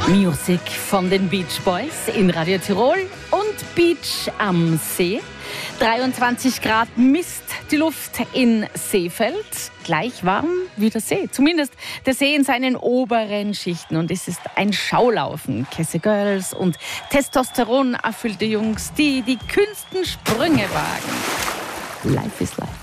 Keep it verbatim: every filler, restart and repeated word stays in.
Musik von den Beach Boys in Radio Tirol und Beach am See. dreiundzwanzig Grad misst die Luft in Seefeld. Gleich warm wie der See. Zumindest der See in seinen oberen Schichten. Und es ist ein Schaulaufen. Kesse Girls und Testosteron erfüllte Jungs, die die kühnsten Sprünge wagen. Life is life.